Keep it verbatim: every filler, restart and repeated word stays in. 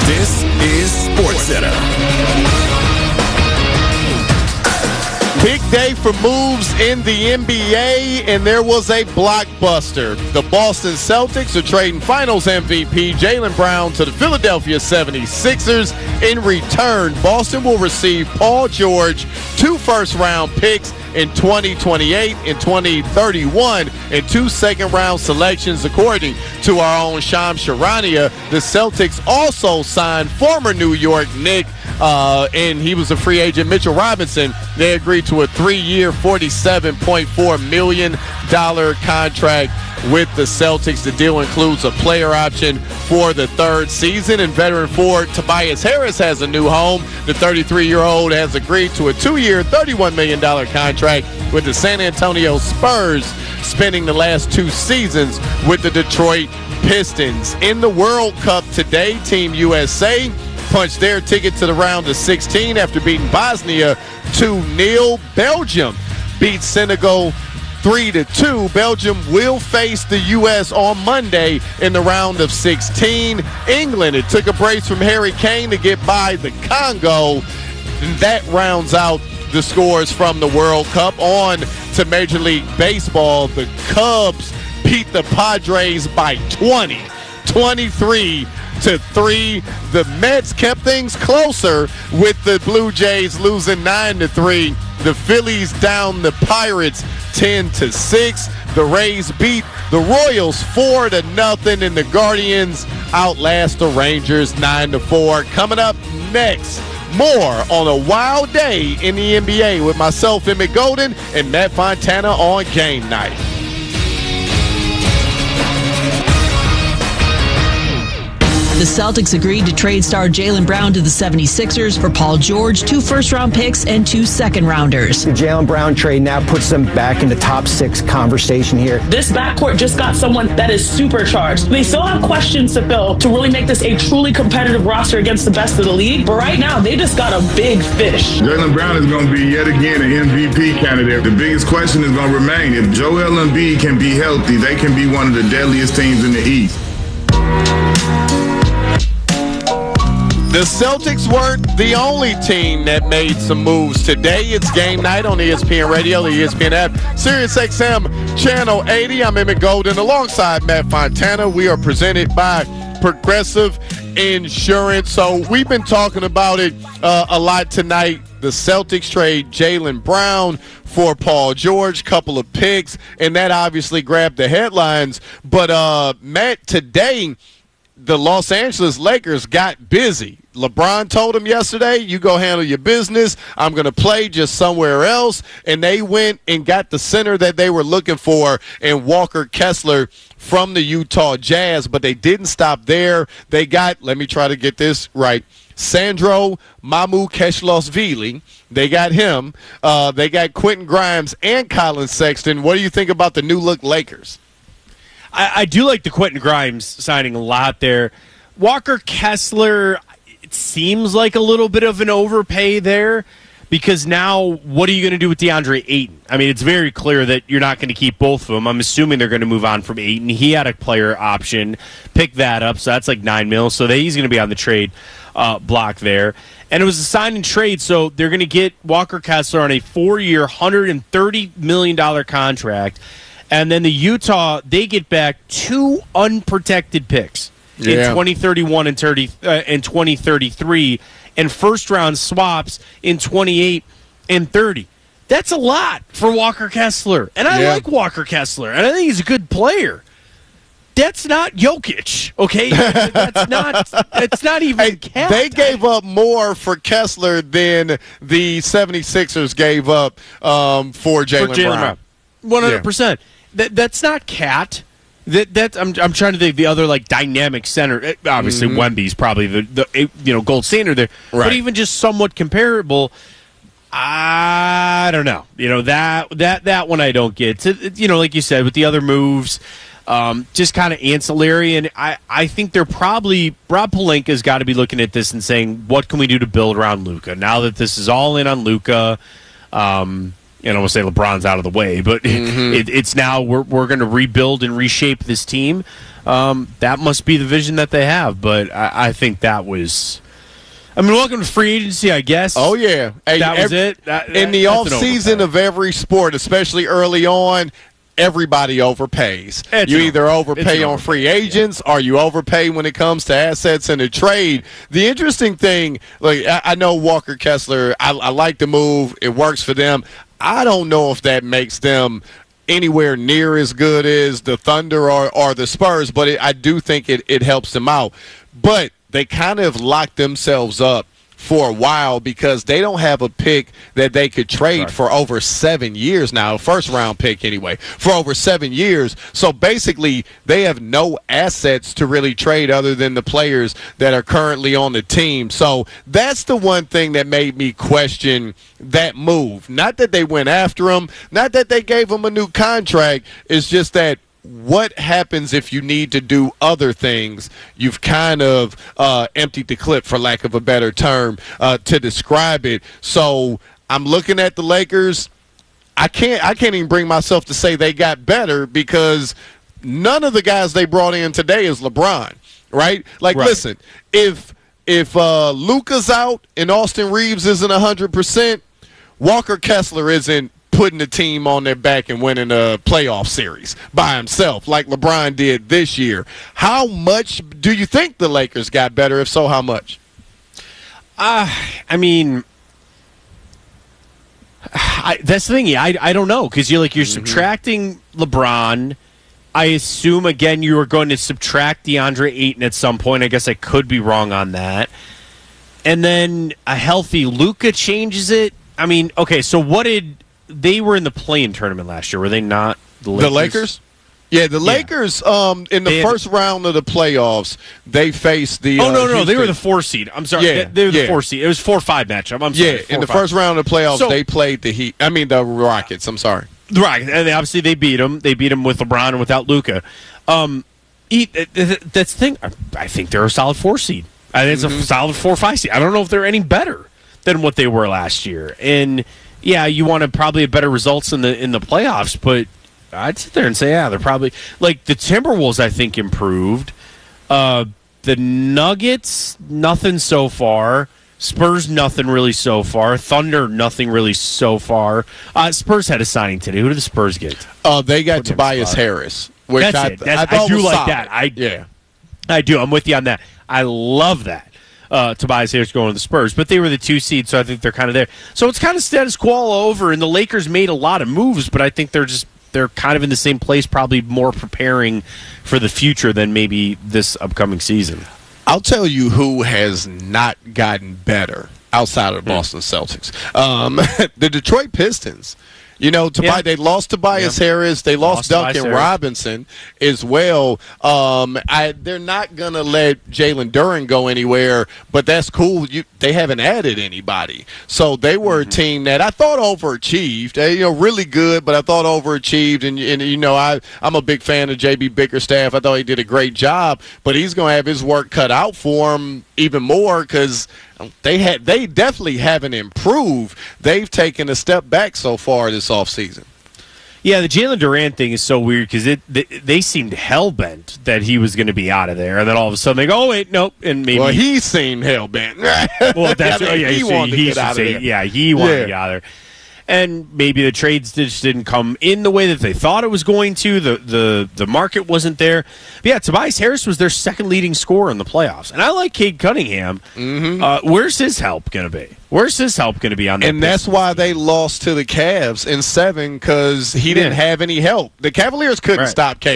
This is SportsCenter. Big day for moves in the N B A, and there was a blockbuster. The Boston Celtics are trading Finals M V P Jaylen Brown to the Philadelphia seventy-sixers. In return, Boston will receive Paul George, two first-round picks in twenty twenty-eight and twenty thirty-one, and two second-round selections, according to our own Shams Charania. The Celtics also signed former New York Knick, uh, and he was a free agent, Mitchell Robinson. They agreed to a three-year, forty-seven point four million dollars contract with the Celtics. The deal includes a player option for the third season, and veteran forward Tobias Harris has a new home. The thirty-three-year-old has agreed to a two-year, thirty-one million dollars contract with the San Antonio Spurs, spending the last two seasons with the Detroit Pistons. In the World Cup today, Team U S A punched their ticket to the round of sixteen after beating Bosnia two nil. Belgium beat Senegal three to two. Belgium will face the U S on Monday in the round of sixteen. England, it took a brace from Harry Kane to get by the Congo. And that rounds out the scores from the World Cup. On to Major League Baseball. The Cubs beat the Padres by twenty, twenty-three to three. The Mets kept things closer with the Blue Jays losing nine to three. The Phillies down the Pirates ten to six. The Rays beat the Royals four to nothing, and the Guardians outlast the Rangers nine to four. Coming up next, more on a wild day in the N B A with myself, Emmett Golden, and Matt Fontana on Game Night. The Celtics agreed to trade star Jaylen Brown to the seventy-sixers for Paul George, two first-round picks, and two second-rounders. The Jaylen Brown trade now puts them back in the top six conversation here. This backcourt just got someone that is supercharged. They still have questions to fill to really make this a truly competitive roster against the best of the league, but right now they just got a big fish. Jaylen Brown is going to be yet again an M V P candidate. The biggest question is going to remain, if Joel Embiid can be healthy, they can be one of the deadliest teams in the East. The Celtics weren't the only team that made some moves today. It's Game Night on E S P N Radio, the E S P N app, SiriusXM Channel eighty. I'm Emmett Golden alongside Matt Fontana. We are presented by Progressive Insurance. So we've been talking about it uh, a lot tonight. The Celtics trade Jaylen Brown for Paul George, couple of picks, and that obviously grabbed the headlines. But, uh, Matt, today the Los Angeles Lakers got busy. LeBron told them yesterday, you go handle your business. I'm going to play just somewhere else. And they went and got the center that they were looking for in Walker Kessler from the Utah Jazz. But they didn't stop there. They got, let me try to get this right, Sandro Mamukelashvili. They got him. Uh, they got Quentin Grimes and Colin Sexton. What do you think about the new-look Lakers? I, I do like the Quentin Grimes signing a lot there. Walker Kessler, it seems like a little bit of an overpay there, because now what are you going to do with DeAndre Ayton? I mean, it's very clear that you're not going to keep both of them. I'm assuming they're going to move on from Ayton. He had a player option, pick that up, so that's like nine mil. So he's going to be on the trade uh, block there. And it was a sign and trade, so they're going to get Walker Kessler on a four-year, one hundred thirty million dollars contract. And then the Utah, they get back two unprotected picks yeah. in twenty thirty-one and, thirty, uh, and twenty thirty-three, and first-round swaps in twenty-eight and thirty. That's a lot for Walker Kessler. And I yeah. like Walker Kessler, and I think he's a good player. That's not Jokic, okay? That's not That's not even hey, Cat. They gave up more for Kessler than the seventy-sixers gave up um, for Jaylen Brown. Brown. one hundred percent. Yeah. That that's not Cat. That that I'm I'm trying to think of the other like dynamic center. Obviously, mm-hmm. Wemby's probably the, the you know gold standard there, right. But even just somewhat comparable. I don't know. You know that that that one I don't get. You know, like you said, with the other moves, um, just kind of ancillary. And I I think they're probably Rob Pelinka's got to be looking at this and saying, what can we do to build around Luka now that this is all in on Luka. Um, And I won't say LeBron's out of the way, but mm-hmm. it, it's now we're we're going to rebuild and reshape this team. Um, that must be the vision that they have. But I, I think that was. I mean, welcome to free agency, I guess. Oh, yeah. Hey, that was every, it. That, that, in the off offseason of every sport, especially early on, everybody overpays. It's you an either over- it's overpay an on overpay, free agents or you overpay when it comes to assets in a trade. The interesting thing, like I, I know Walker Kessler, I, I like the move. It works for them. I don't know if that makes them anywhere near as good as the Thunder or, or the Spurs, but it, I do think it, it helps them out. But they kind of locked themselves up for a while because they don't have a pick that they could trade right. for over seven years now, first round pick anyway, for over seven years. So basically they have no assets to really trade other than the players that are currently on the team. So that's the one thing that made me question that move. Not that they went after him, not that they gave him a new contract. It's just that what happens if you need to do other things? You've kind of uh, emptied the clip, for lack of a better term, uh, to describe it. So I'm looking at the Lakers. I can't. I can't even bring myself to say they got better because none of the guys they brought in today is LeBron, right? Like, right. listen, if if uh, Luka's out and Austin Reeves isn't one hundred percent, Walker Kessler isn't putting the team on their back and winning a playoff series by himself like LeBron did this year. How much do you think the Lakers got better? If so, how much? Uh, I mean, I, that's the thing. I, I don't know because you're like you're mm-hmm. subtracting LeBron. I assume, again, you are going to subtract DeAndre Ayton at some point. I guess I could be wrong on that. And then a healthy Luka changes it. I mean, okay, so what did... They were in the play-in tournament last year, were they not? The Lakers? The Lakers? Yeah, the yeah. Lakers, um, in the they first had, round of the playoffs, they faced the... Oh, no, uh, no, Houston. They were the four seed. I'm sorry. Yeah, they were the yeah. four seed. It was four five matchup. I'm sorry. Yeah, in the first round of the playoffs, so, they played the Heat. I mean, the Rockets. I'm sorry. The Rockets. And obviously, they beat them. They beat them with LeBron and without Luka. Um, that's the thing. I think they're a solid four seed. I think it's mm-hmm. a solid four five seed. I don't know if they're any better than what they were last year. And... Yeah, you wanted probably a better results in the in the playoffs, but I'd sit there and say, yeah, they're probably like the Timberwolves. I think improved. Uh, the Nuggets, nothing so far. Spurs, nothing really so far. Thunder, nothing really so far. Uh, Spurs had a signing today. Who did the Spurs get? Uh, they got Put Tobias Harris. Which That's I, it. That's, I, I do like solid. that. I yeah, I do. I'm with you on that. I love that. Uh, Tobias Harris going to the Spurs, but they were the two seed, so I think they're kind of there. So it's kind of status quo all over, and the Lakers made a lot of moves, but I think they're just they're kind of in the same place, probably more preparing for the future than maybe this upcoming season. I'll tell you who has not gotten better outside of the Boston Celtics. Um, the Detroit Pistons. You know, Tobi- yeah. they lost Tobias yeah. Harris. They lost, lost Duncan Robinson as well. Um, I, they're not going to let Jalen Duren go anywhere, but that's cool. You, they haven't added anybody. So they were mm-hmm. a team that I thought overachieved. They, you know, really good, but I thought overachieved. And, and you know, I, I'm a big fan of J B Bickerstaff. I thought he did a great job, but he's going to have his work cut out for him even more because – They had, they definitely haven't improved. They've taken a step back so far this offseason. Yeah, the Jalen Duren thing is so weird because it they, they seemed hell-bent that he was going to be out of there. And then all of a sudden they go, oh, wait, nope. And maybe, well, he seemed hell-bent. well, that's, I mean, oh, yeah, he so wanted he to get out of say, there. Yeah, he wanted yeah. to get out of there. And maybe the trades just didn't come in the way that they thought it was going to. The the the market wasn't there. But yeah, Tobias Harris was their second leading scorer in the playoffs. And I like Cade Cunningham. Mm-hmm. Uh, where's his help going to be? Where's his help going to be on that? And that's why they lost to the Cavs in seven because he didn't yeah. have any help. The Cavaliers couldn't right. stop Cade.